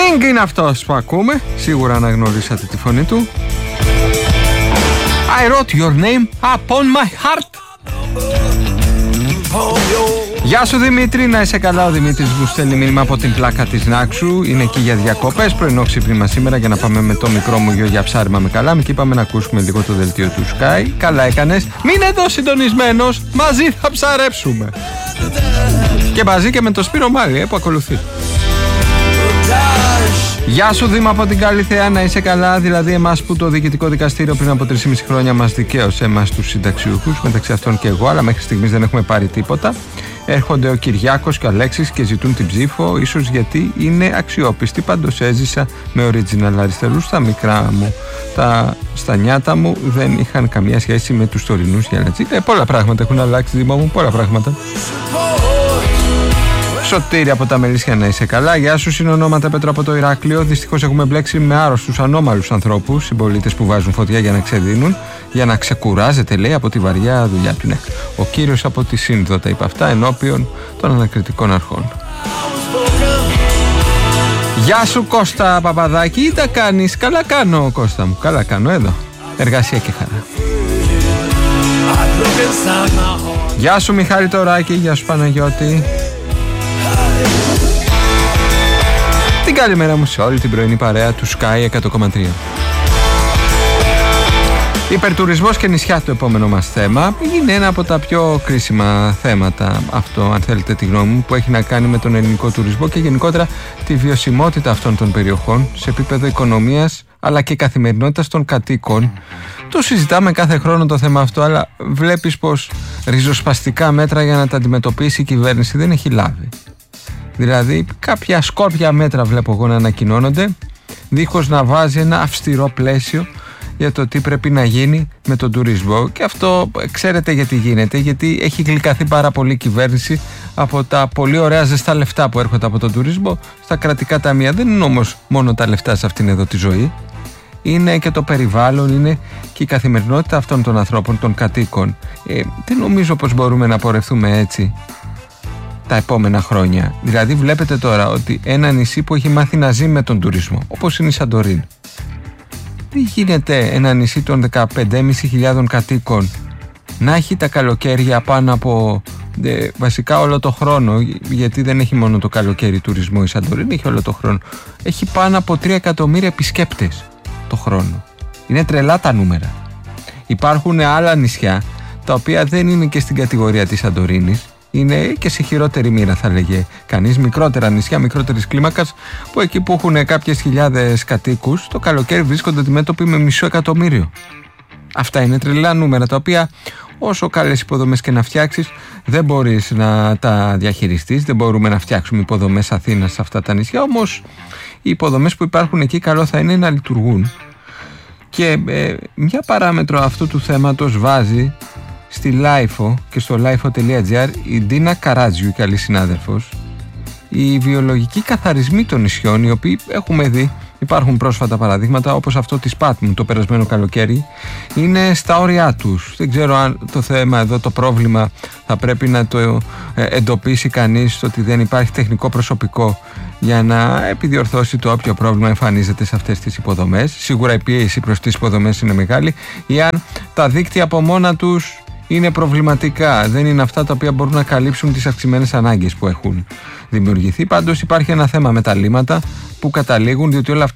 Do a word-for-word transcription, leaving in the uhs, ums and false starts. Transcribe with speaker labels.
Speaker 1: Sting είναι αυτός που ακούμε. Σίγουρα αναγνωρίσατε τη φωνή του. I wrote your name upon my heart. Γεια σου Δημήτρη, να είσαι καλά. Ο Δημήτρης μου στέλνει μήνυμα από την πλάκα της Νάξου. Είναι εκεί για διακοπές. Πρωινό ξύπνημα σήμερα για να πάμε με το μικρό μου γιο για ψάρεμα με καλάμι. Και είπαμε να ακούσουμε λίγο το δελτίο του Sky. Καλά έκανες. Μείνε εδώ συντονισμένος. Μαζί θα ψαρέψουμε. Και μαζί και με το Σπύρο Μάλι που ακολουθεί. Γεια σου Δήμα από την Καλή Θεά, να είσαι καλά. Δηλαδή εμάς που το Διοικητικό Δικαστήριο πριν από τρία και μισή χρόνια μας δικαίωσε εμάς τους συνταξιούχους, μεταξύ αυτών και εγώ, αλλά μέχρι στιγμής δεν έχουμε πάρει τίποτα. Έρχονται ο Κυριάκος και ο Αλέξης και ζητούν την ψήφο, ίσως γιατί είναι αξιόπιστοι. Πάντως έζησα με original αριστερούς. Στα μικρά μου, τα στα νιάτα μου δεν είχαν καμία σχέση με τους τωρινούς γελατσί. Ε, πολλά πράγματα έχουν αλλάξει, Δήμα μου, πολλά πράγματα. Σωτήρη από τα Μελίσια, να είσαι καλά. Γεια σου, συνονόματα Πέτρο από το Ηράκλειο. Δυστυχώς έχουμε μπλέξει με άρρωστους, ανώμαλους ανθρώπους, συμπολίτες που βάζουν φωτιά για να ξεδίνουν, για να ξεκουράζεται, λέει, από τη βαριά δουλειά του. Ναι. Ο κύριος από τη Σύνδο τα είπε αυτά ενώπιον των ανακριτικών αρχών. Γεια σου Κώστα Παπαδάκη, τι τα κάνεις? Καλά κάνω Κώστα μου, καλά κάνω εδώ. Εργασία και χαρά. Γεια σου Μιχάλη Τωράκη, γεια σου Παναγιώτη. Την καλημέρα μου σε όλη την πρωινή παρέα του Sky εκατό κόμμα τρία. Υπερτουρισμός και νησιά, το επόμενο μας θέμα. Είναι ένα από τα πιο κρίσιμα θέματα αυτό, αν θέλετε τη γνώμη μου, που έχει να κάνει με τον ελληνικό τουρισμό και γενικότερα τη βιωσιμότητα αυτών των περιοχών σε επίπεδο οικονομίας αλλά και καθημερινότητας των κατοίκων. Το συζητάμε κάθε χρόνο το θέμα αυτό, αλλά βλέπεις πως ριζοσπαστικά μέτρα για να τα αντιμετωπίσει η κυβέρνηση δεν έχει λάβει. Δηλαδή κάποια σκόρπια μέτρα βλέπω εγώ να ανακοινώνονται, δίχως να βάζει ένα αυστηρό πλαίσιο για το τι πρέπει να γίνει με τον τουρισμό. Και αυτό ξέρετε γιατί γίνεται? Γιατί έχει γλυκαθεί πάρα πολύ η κυβέρνηση από τα πολύ ωραία ζεστά λεφτά που έρχονται από τον τουρισμό στα κρατικά ταμεία. Δεν είναι όμως μόνο τα λεφτά σε αυτήν εδώ τη ζωή. Είναι και το περιβάλλον, είναι και η καθημερινότητα αυτών των ανθρώπων, των κατοίκων. Ε, δεν νομίζω πως μπορούμε να πορευτούμε έτσι τα επόμενα χρόνια. Δηλαδή βλέπετε τώρα ότι ένα νησί που έχει μάθει να ζει με τον τουρισμό, όπως είναι η Σαντορίνη, δεν γίνεται ένα νησί των δεκαπέντε χιλιάδες πεντακόσιων κατοίκων να έχει τα καλοκαίρια πάνω από δε, βασικά όλο το χρόνο, γιατί δεν έχει μόνο το καλοκαίρι τουρισμό η Σαντορίνη, έχει όλο το χρόνο. Έχει πάνω από τρία εκατομμύρια επισκέπτες το χρόνο. Είναι τρελά τα νούμερα. Υπάρχουν άλλα νησιά τα οποία δεν είναι και στην κατηγορία της Σαντορίνης, είναι και σε χειρότερη μοίρα θα λέγε κανείς, μικρότερα νησιά, μικρότερης κλίμακας, που εκεί που έχουν κάποιες χιλιάδες κατοίκους το καλοκαίρι βρίσκονται αντιμέτωποι με μισό εκατομμύριο. Αυτά είναι τρελά νούμερα, τα οποία όσο καλές υποδομές και να φτιάξεις δεν μπορείς να τα διαχειριστείς. Δεν μπορούμε να φτιάξουμε υποδομές Αθήνας σε αυτά τα νησιά, όμως οι υποδομές που υπάρχουν εκεί καλό θα είναι να λειτουργούν. Και ε, μια παράμετρο αυτού του θέματος βάζει στη Λάιφο και στο λάιφο τελεία τζι άρ η Ντίνα Καράτζιου, η καλή συνάδελφος, οι βιολογικοί καθαρισμοί των νησιών, οι οποίοι έχουμε δει, υπάρχουν πρόσφατα παραδείγματα όπως αυτό της Πάτμου το περασμένο καλοκαίρι, είναι στα όρια τους. Δεν ξέρω αν το θέμα εδώ, το πρόβλημα θα πρέπει να το εντοπίσει κανείς, ότι δεν υπάρχει τεχνικό προσωπικό για να επιδιορθώσει το όποιο πρόβλημα εμφανίζεται σε αυτές τις υποδομές. Σίγουρα η πίεση προς τις υποδομές είναι μεγάλη, ή αν τα δίκτυα από μόνα τους είναι προβληματικά, δεν είναι αυτά τα οποία μπορούν να καλύψουν τις αυξημένες ανάγκες που έχουν δημιουργηθεί. Πάντως υπάρχει ένα θέμα με τα λίμματα που καταλήγουν, διότι όλα αυτά